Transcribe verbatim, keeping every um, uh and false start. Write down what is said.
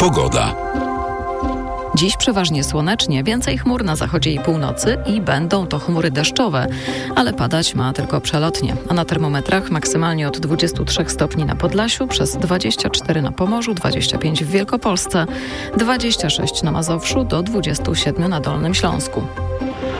Pogoda. Dziś przeważnie słonecznie, więcej chmur na zachodzie i północy i będą to chmury deszczowe, ale padać ma tylko przelotnie. A na termometrach maksymalnie od dwudziestu trzech stopni na Podlasiu, przez dwadzieścia cztery na Pomorzu, dwadzieścia pięć w Wielkopolsce, dwadzieścia sześć na Mazowszu do dwudziestu siedmiu na Dolnym Śląsku.